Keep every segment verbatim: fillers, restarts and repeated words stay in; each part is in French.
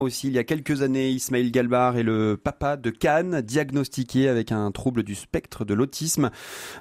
Aussi, il y a quelques années, Ismaël Galbar est le papa de Can, diagnostiqué avec un trouble du spectre de l'autisme.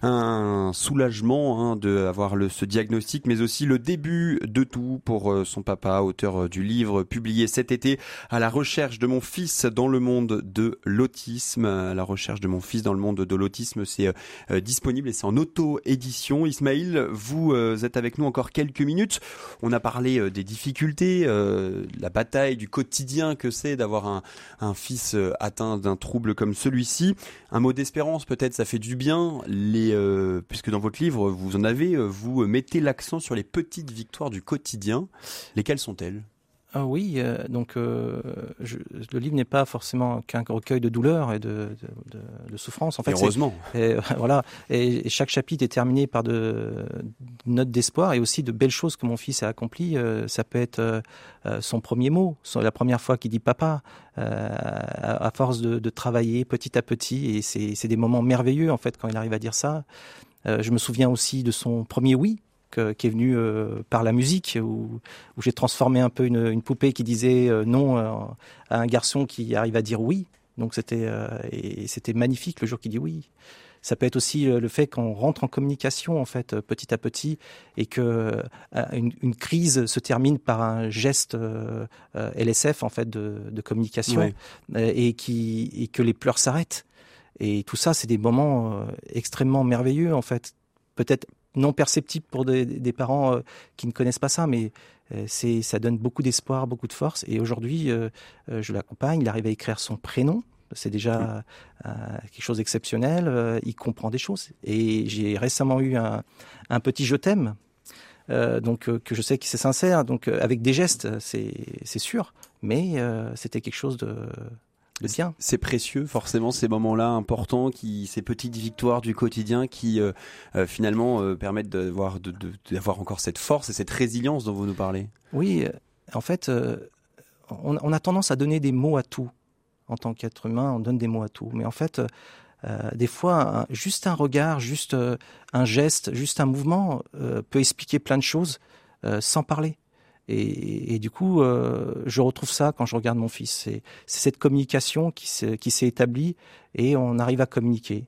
Un soulagement hein, d'avoir le, ce diagnostic, mais aussi le début de tout pour euh, son papa, auteur du livre publié cet été, À la recherche de mon fils dans le monde de l'autisme. À la recherche de mon fils dans le monde de l'autisme, c'est euh, disponible et c'est en auto-édition. Ismaël, vous euh, êtes avec nous encore quelques minutes. On a parlé euh, des difficultés, euh, la bataille du quotidien que c'est d'avoir un, un fils atteint d'un trouble comme celui-ci. Un mot d'espérance peut-être, ça fait du bien, les, euh, puisque dans votre livre, vous en avez, vous mettez l'accent sur les petites victoires du quotidien. Lesquelles sont-elles ? Ah oui, euh, donc euh, je, le livre n'est pas forcément qu'un recueil de douleurs et de, de, de, de souffrances. En fait, heureusement. Et, voilà, et, et chaque chapitre est terminé par de, de notes d'espoir et aussi de belles choses que mon fils a accomplies. Euh, ça peut être euh, son premier mot, son, la première fois qu'il dit papa, euh, à, à force de, de travailler petit à petit. Et c'est, c'est des moments merveilleux en fait quand il arrive à dire ça. Euh, je me souviens aussi de son premier oui. Que, qui est venu euh, par la musique, où, où j'ai transformé un peu une, une poupée qui disait euh, non euh, à un garçon qui arrive à dire oui. Donc c'était, euh, et c'était magnifique le jour qu'il dit oui. Ça peut être aussi le fait qu'on rentre en communication en fait petit à petit et que euh, une, une crise se termine par un geste euh, L S F en fait de, de communication ouais. et, qui, et que les pleurs s'arrêtent. Et tout ça, c'est des moments euh, extrêmement merveilleux en fait. Peut-être non perceptible pour des, des parents euh, qui ne connaissent pas ça, mais euh, c'est, ça donne beaucoup d'espoir, beaucoup de force. Et aujourd'hui, euh, euh, je l'accompagne, il arrive à écrire son prénom, c'est déjà euh, quelque chose d'exceptionnel, euh, il comprend des choses. Et j'ai récemment eu un, un petit « je t'aime », euh, donc euh, que je sais que c'est sincère, donc euh, avec des gestes, c'est, c'est sûr, mais euh, c'était quelque chose de... Bien. C'est précieux, forcément, ces moments-là importants, qui, ces petites victoires du quotidien qui euh, euh, finalement euh, permettent d'avoir, de, de, d'avoir encore cette force et cette résilience dont vous nous parlez. Oui, euh, en fait, euh, on, on a tendance à donner des mots à tout. En tant qu'être humain, on donne des mots à tout. Mais en fait, euh, des fois, un, juste un regard, juste euh, un geste, juste un mouvement euh, peut expliquer plein de choses euh, sans parler. Et, et du coup, euh, je retrouve ça quand je regarde mon fils. C'est, c'est cette communication qui s'est, qui s'est établie et on arrive à communiquer.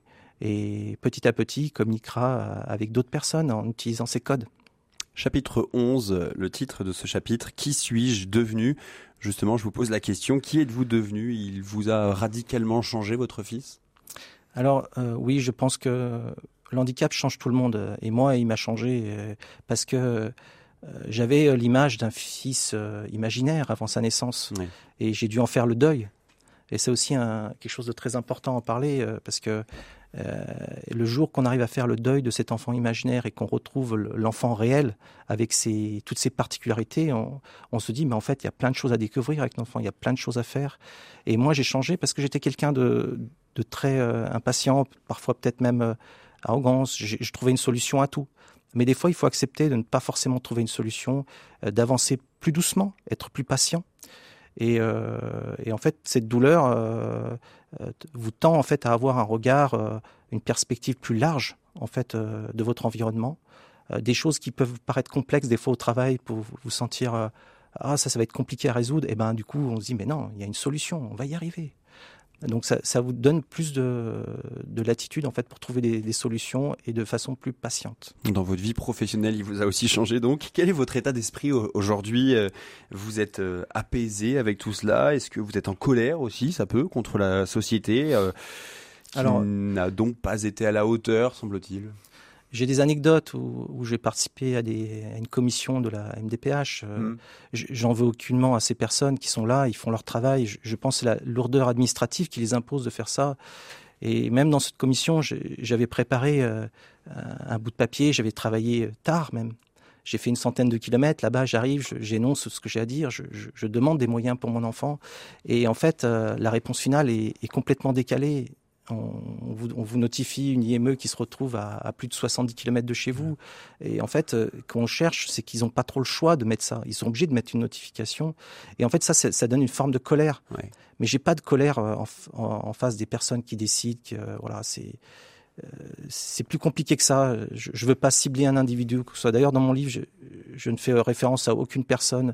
Et petit à petit, il communiquera avec d'autres personnes en utilisant ces codes. Chapitre onze, le titre de ce chapitre, « Qui suis-je devenu ?» Justement, je vous pose la question, qui êtes-vous devenu ? Il vous a radicalement changé, votre fils ? Alors, euh, oui, je pense que l'handicap change tout le monde. Et moi, il m'a changé euh, parce que... J'avais l'image d'un fils euh, imaginaire avant sa naissance oui. Et j'ai dû en faire le deuil. Et c'est aussi un, quelque chose de très important à en parler euh, parce que euh, le jour qu'on arrive à faire le deuil de cet enfant imaginaire et qu'on retrouve l'enfant réel avec ses, toutes ses particularités, on, on se dit mais en fait il y a plein de choses à découvrir avec l'enfant, il y a plein de choses à faire. Et moi j'ai changé parce que j'étais quelqu'un de, de très euh, impatient, parfois peut-être même euh, arrogant. Je, je trouvais une solution à tout. Mais des fois, il faut accepter de ne pas forcément trouver une solution, euh, d'avancer plus doucement, être plus patient. Et, euh, et en fait, cette douleur euh, euh, vous tend en fait à avoir un regard, euh, une perspective plus large en fait euh, de votre environnement. Euh, des choses qui peuvent paraître complexes des fois au travail pour vous, vous sentir euh, ah ça, ça va être compliqué à résoudre. Et ben du coup, on se dit mais non, il y a une solution, on va y arriver. Donc ça, ça vous donne plus de, de latitude en fait pour trouver des, des solutions et de façon plus patiente. Dans votre vie professionnelle, il vous a aussi changé donc. Quel est votre état d'esprit aujourd'hui ? Vous êtes apaisé avec tout cela ? Est-ce que vous êtes en colère aussi, ça peut, contre la société euh, qui Alors, n'a donc pas été à la hauteur, semble-t-il ? J'ai des anecdotes où, où j'ai participé à, des, à une commission de la M D P H. Mmh. J'en veux aucunement à ces personnes qui sont là, ils font leur travail. Je, je pense que c'est la lourdeur administrative qui les impose de faire ça. Et même dans cette commission, j'avais préparé euh, un bout de papier, j'avais travaillé tard même. J'ai fait une centaine de kilomètres. Là-bas, j'arrive, j'énonce ce que j'ai à dire, je, je, je demande des moyens pour mon enfant. Et en fait, euh, la réponse finale est, est complètement décalée. On, on, vous, on vous notifie une I M E qui se retrouve à, à plus de soixante-dix kilomètres de chez vous. Et en fait, euh, quand on cherche, c'est qu'ils n'ont pas trop le choix de mettre ça. Ils sont obligés de mettre une notification. Et en fait, ça, ça donne une forme de colère. Ouais. Mais j'ai pas de colère en, en, en face des personnes qui décident que euh, voilà, c'est euh, c'est plus compliqué que ça. Je ne veux pas cibler un individu que ce soit. D'ailleurs, dans mon livre, je, je ne fais référence à aucune personne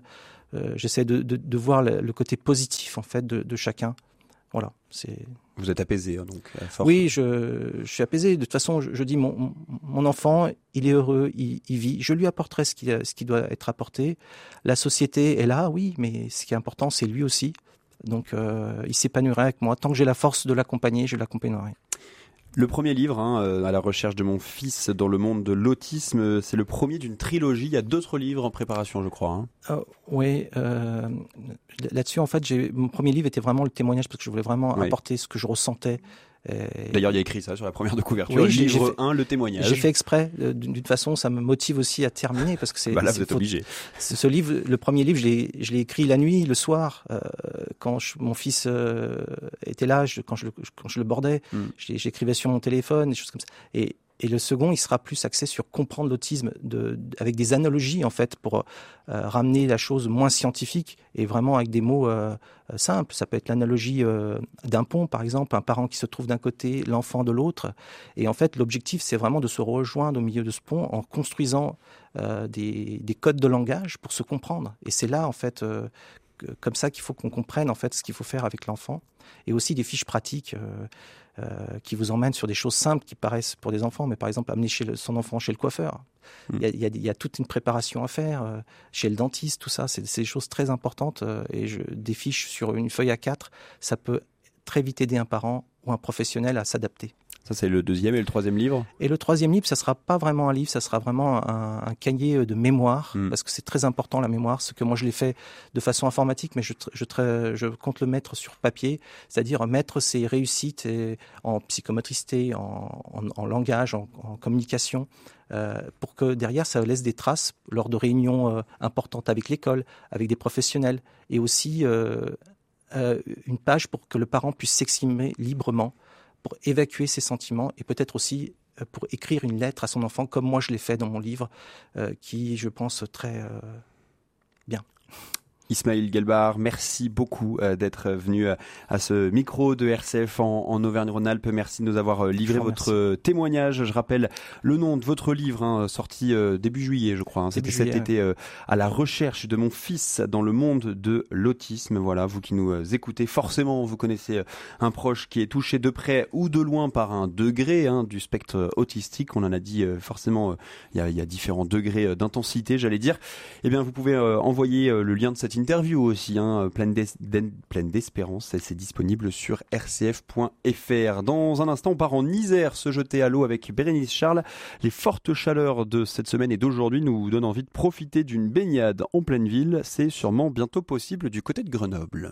euh, j'essaie de, de, de voir le, le côté positif en fait de, de chacun. Voilà, c'est. Vous êtes apaisé, hein, donc. À force. Oui, je, je suis apaisé. De toute façon, je, je dis mon, mon enfant, il est heureux, il, il vit. Je lui apporterai ce qui, ce qui doit être apporté. La société est là, oui, mais ce qui est important, c'est lui aussi. Donc, euh, il s'épanouira avec moi. Tant que j'ai la force de l'accompagner, je l'accompagnerai. Le premier livre, hein, euh, à la recherche de mon fils dans le monde de l'autisme, c'est le premier d'une trilogie. Il y a d'autres livres en préparation, je crois. Hein. Euh, oui, euh, là-dessus, en fait, j'ai, mon premier livre était vraiment le témoignage parce que je voulais vraiment oui. apporter ce que je ressentais. Et... D'ailleurs, il y a écrit ça sur la première de couverture. Oui, livre un, le témoignage. J'ai fait exprès. D'une façon, ça me motive aussi à terminer parce que c'est. Bah là, vous êtes obligé. Ce livre, le premier livre, je l'ai, je l'ai écrit la nuit, le soir, euh, quand je, mon fils euh, était là, je, quand je le, quand je le bordais, mm. j'écrivais sur mon téléphone, des choses comme ça. Et Et le second, il sera plus axé sur comprendre l'autisme de, de, avec des analogies, en fait, pour euh, ramener la chose moins scientifique et vraiment avec des mots euh, simples. Ça peut être l'analogie euh, d'un pont, par exemple, un parent qui se trouve d'un côté, l'enfant de l'autre. Et en fait, l'objectif, c'est vraiment de se rejoindre au milieu de ce pont en construisant euh, des, des codes de langage pour se comprendre. Et c'est là, en fait, euh, comme ça qu'il faut qu'on comprenne, en fait, ce qu'il faut faire avec l'enfant. Et aussi des fiches pratiques euh, Euh, qui vous emmène sur des choses simples qui paraissent pour des enfants, mais par exemple amener chez le, son enfant chez le coiffeur. Mmh. Il, y a, il, y a, il y a toute une préparation à faire euh, chez le dentiste, tout ça, c'est, c'est des choses très importantes euh, et je, des fiches sur une feuille A quatre, ça peut très vite aider un parent ou un professionnel à s'adapter. Ça, c'est le deuxième et le troisième livre. Et le troisième livre, ça sera pas vraiment un livre, ça sera vraiment un, un cahier de mémoire, mmh. parce que c'est très important la mémoire. Ce que moi je l'ai fait de façon informatique, mais je, je, je, je compte le mettre sur papier, c'est-à-dire mettre ses réussites et, en psychomotricité, en, en, en langage, en, en communication, euh, pour que derrière ça laisse des traces lors de réunions euh, importantes avec l'école, avec des professionnels, et aussi euh, euh, une page pour que le parent puisse s'exprimer librement, pour évacuer ses sentiments et peut-être aussi pour écrire une lettre à son enfant, comme moi je l'ai fait dans mon livre, euh, qui, je pense, très euh, bien. Ismaël Guelbar, merci beaucoup euh, d'être venu à, à ce micro de R C F en, en Auvergne-Rhône-Alpes. Merci de nous avoir euh, livré votre euh, témoignage. Je rappelle le nom de votre livre, hein, sorti euh, début juillet, je crois. Hein. C'était cet été, euh, à la recherche de mon fils dans le monde de l'autisme. Voilà, vous qui nous euh, écoutez, forcément, vous connaissez euh, un proche qui est touché de près ou de loin par un degré hein, du spectre autistique. On en a dit euh, forcément, il euh, y, y a différents degrés euh, d'intensité, j'allais dire. Eh bien, vous pouvez euh, envoyer euh, le lien de cette interview aussi, hein, pleine, d'es- pleine d'espérance. C'est disponible sur r c f point f r. Dans un instant, on part en Isère se jeter à l'eau avec Bérénice Charles. Les fortes chaleurs de cette semaine et d'aujourd'hui nous donnent envie de profiter d'une baignade en pleine ville. C'est sûrement bientôt possible du côté de Grenoble.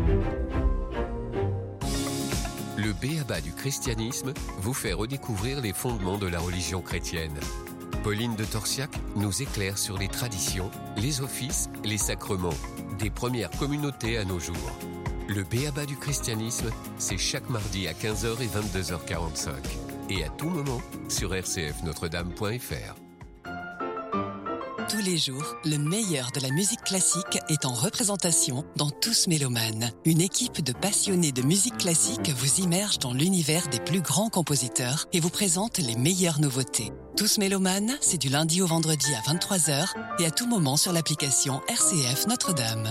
Le B A B A du christianisme vous fait redécouvrir les fondements de la religion chrétienne. Pauline de Torsiac nous éclaire sur les traditions, les offices, les sacrements, des premières communautés à nos jours. Le B A B A du christianisme, c'est chaque mardi à quinze heures et vingt-deux heures quarante-cinq. Et à tout moment sur r c f notre dame point f r. Tous les jours, le meilleur de la musique classique est en représentation dans Tous Mélomanes. Une équipe de passionnés de musique classique vous immerge dans l'univers des plus grands compositeurs et vous présente les meilleures nouveautés. Tous Mélomanes, c'est du lundi au vendredi à vingt-trois heures et à tout moment sur l'application R C F Notre-Dame.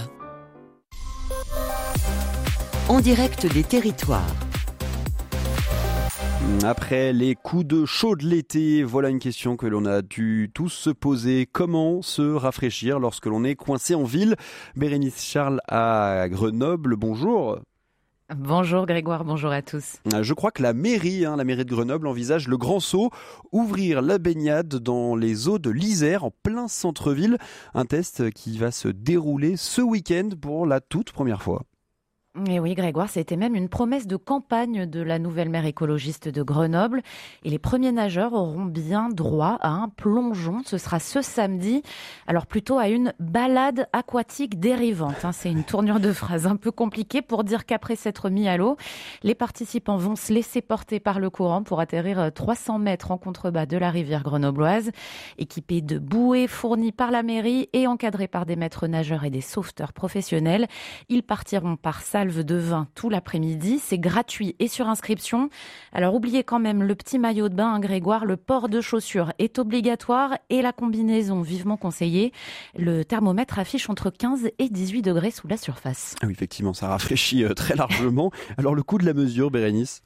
En direct des territoires. Après les coups de chaud de l'été, voilà une question que l'on a dû tous se poser. Comment se rafraîchir lorsque l'on est coincé en ville ? Bérénice Charles à Grenoble, bonjour. Bonjour Grégoire, bonjour à tous. Je crois que la mairie, hein, la mairie de Grenoble envisage le grand saut, ouvrir la baignade dans les eaux de l'Isère en plein centre-ville. Un test qui va se dérouler ce week-end pour la toute première fois. Et oui Grégoire, c'était même une promesse de campagne de la nouvelle maire écologiste de Grenoble. Et les premiers nageurs auront bien droit à un plongeon. Ce sera ce samedi. Alors plutôt à une balade aquatique dérivante. Hein. C'est une tournure de phrase un peu compliquée pour dire qu'après s'être mis à l'eau, les participants vont se laisser porter par le courant pour atterrir trois cents mètres en contrebas de la rivière grenobloise. Équipés de bouées fournies par la mairie et encadrés par des maîtres nageurs et des sauveteurs professionnels, ils partiront par salles salve de vin tout l'après-midi. C'est gratuit et sur inscription. Alors oubliez quand même le petit maillot de bain, hein, Grégoire. Le port de chaussures est obligatoire et la combinaison vivement conseillée. Le thermomètre affiche entre quinze et dix-huit degrés sous la surface. Ah oui, effectivement, ça rafraîchit euh, très largement. Alors le coût de la mesure, Bérénice?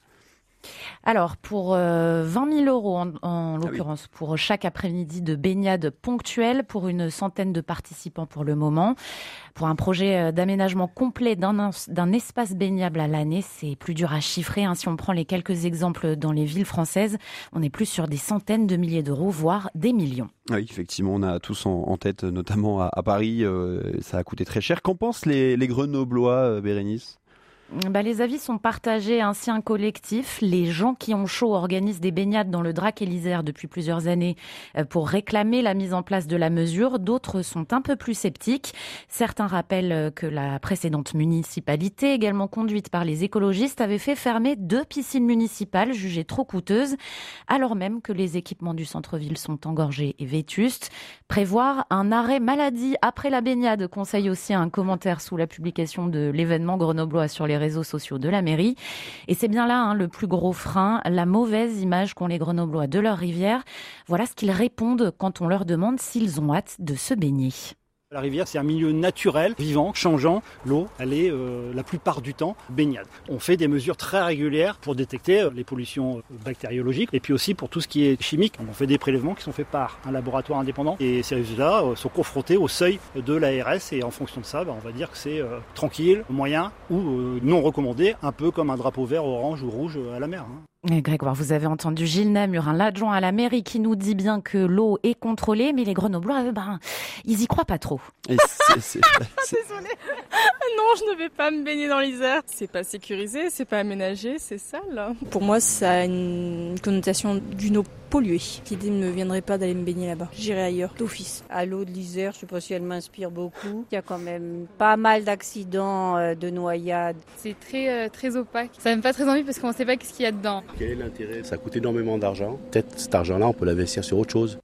Alors, pour euh, vingt mille euros, en, en Ah l'occurrence, oui. pour chaque après-midi de baignade ponctuelle, pour une centaine de participants pour le moment. Pour un projet d'aménagement complet d'un, d'un espace baignable à l'année, c'est plus dur à chiffrer. Hein. Si on prend les quelques exemples dans les villes françaises, on est plus sur des centaines de milliers d'euros, voire des millions. Oui, effectivement, on a tous en, en tête, notamment à, à Paris, euh, ça a coûté très cher. Qu'en pensent les, les Grenoblois, euh, Bérénice? Bah, les avis sont partagés, ainsi un collectif. Les gens qui ont chaud organisent des baignades dans le Drac et l'Isère depuis plusieurs années pour réclamer la mise en place de la mesure. D'autres sont un peu plus sceptiques. Certains rappellent que la précédente municipalité, également conduite par les écologistes, avait fait fermer deux piscines municipales jugées trop coûteuses, alors même que les équipements du centre-ville sont engorgés et vétustes. Prévoir un arrêt maladie après la baignade, conseille aussi un commentaire sous la publication de l'événement grenoblois sur les réseaux sociaux de la mairie. Et c'est bien là hein, le plus gros frein, la mauvaise image qu'ont les Grenoblois de leur rivière. Voilà ce qu'ils répondent quand on leur demande s'ils ont hâte de se baigner. La rivière, c'est un milieu naturel, vivant, changeant. L'eau, elle est euh, la plupart du temps baignade. On fait des mesures très régulières pour détecter euh, les pollutions bactériologiques et puis aussi pour tout ce qui est chimique. On fait des prélèvements qui sont faits par un laboratoire indépendant et ces résultats euh, sont confrontés au seuil de l'A R S et en fonction de ça, bah, on va dire que c'est euh, tranquille, moyen ou euh, non recommandé, un peu comme un drapeau vert, orange ou rouge à la mer. Hein. Grégoire, vous avez entendu Gilles Namurin, l'adjoint à la mairie, qui nous dit bien que l'eau est contrôlée, mais les Grenoblois, eux, ben, ils y croient pas trop. Et c'est, c'est, c'est... Désolée. Non, je ne vais pas me baigner dans l'Isère. C'est pas sécurisé, c'est pas aménagé, c'est sale. Pour moi, ça a une connotation d'une eau polluée. L'idée ne me viendrait pas d'aller me baigner là-bas. J'irai ailleurs, d'office. À l'eau de l'Isère, je sais pas si elle m'inspire beaucoup. Il y a quand même pas mal d'accidents, euh, de noyades. C'est très, euh, très opaque. Ça donne pas très envie parce qu'on ne sait pas ce qu'il y a dedans. Quel est l'intérêt? Ça coûte énormément d'argent. Peut-être cet argent-là, on peut l'investir sur autre chose.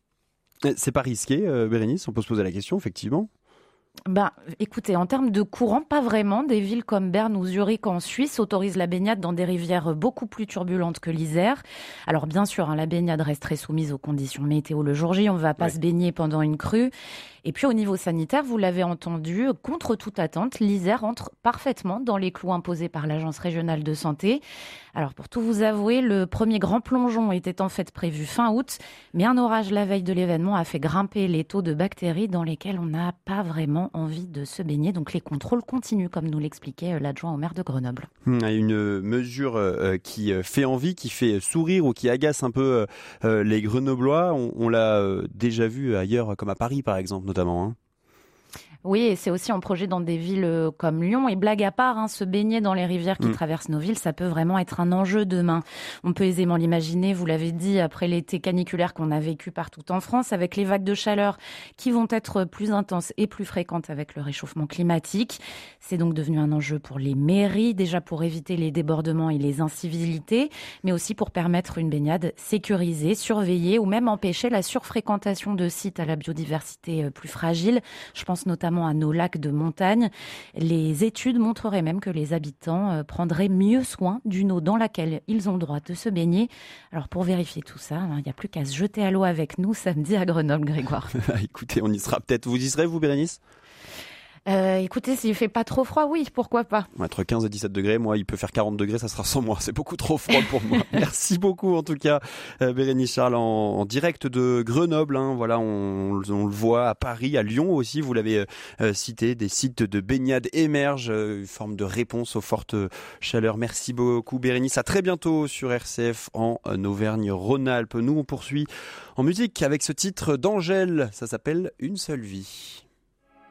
C'est pas risqué, euh, Bérénice, on peut se poser la question, effectivement. Ben, écoutez, en termes de courant, pas vraiment. Des villes comme Berne ou Zurich en Suisse autorisent la baignade dans des rivières beaucoup plus turbulentes que l'Isère. Alors bien sûr, hein, la baignade resterait soumise aux conditions météo le jour J. On ne va pas ouais. se baigner pendant une crue. Et puis au niveau sanitaire, vous l'avez entendu, contre toute attente, l'Isère entre parfaitement dans les clous imposés par l'Agence régionale de santé. Alors pour tout vous avouer, le premier grand plongeon était en fait prévu fin août, mais un orage la veille de l'événement a fait grimper les taux de bactéries dans lesquels on n'a pas vraiment envie de se baigner. Donc les contrôles continuent, comme nous l'expliquait l'adjoint au maire de Grenoble. Une mesure qui fait envie, qui fait sourire ou qui agace un peu les Grenoblois. On, on l'a déjà vu ailleurs, comme à Paris par exemple notamment. Hein. Oui, et c'est aussi un projet dans des villes comme Lyon. Et blague à part, hein, se baigner dans les rivières qui mmh. traversent nos villes, ça peut vraiment être un enjeu demain. On peut aisément l'imaginer, vous l'avez dit, après l'été caniculaire qu'on a vécu partout en France, avec les vagues de chaleur qui vont être plus intenses et plus fréquentes avec le réchauffement climatique. C'est donc devenu un enjeu pour les mairies, déjà pour éviter les débordements et les incivilités, mais aussi pour permettre une baignade sécurisée, surveillée ou même empêcher la surfréquentation de sites à la biodiversité plus fragile. Je pense notamment à nos lacs de montagne. Les études montreraient même que les habitants prendraient mieux soin d'une eau dans laquelle ils ont le droit de se baigner. Alors pour vérifier tout ça, il n'y a plus qu'à se jeter à l'eau avec nous samedi à Grenoble, Grégoire. Écoutez, on y sera peut-être. Vous y serez, vous, Bérénice ? Euh, écoutez, s'il fait pas trop froid, oui, pourquoi pas. Entre quinze et dix-sept degrés, moi, il peut faire quarante degrés, ça sera sans moi. C'est beaucoup trop froid pour moi. Merci beaucoup, en tout cas, euh, Bérénice Charles, en, en direct de Grenoble. Hein, voilà, on, on le voit à Paris, à Lyon aussi. Vous l'avez euh, cité, des sites de baignade émergent, euh, une forme de réponse aux fortes chaleurs. Merci beaucoup, Bérénice. À très bientôt sur R C F en Auvergne-Rhône-Alpes. Nous, on poursuit en musique avec ce titre d'Angèle. Ça s'appelle Une seule vie.